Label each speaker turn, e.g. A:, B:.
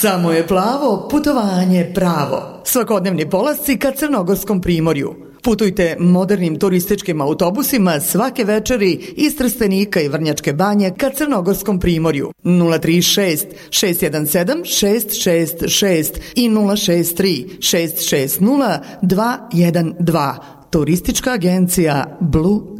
A: Samo je plavo, putovanje pravo. Svakodnevni polasci ka Crnogorskom primorju. Putujte modernim turističkim autobusima svake večeri iz Trstenika i Vrnjačke Banje ka Crnogorskom primorju. 036 617 666 i 063 660 212. Turistička agencija Blue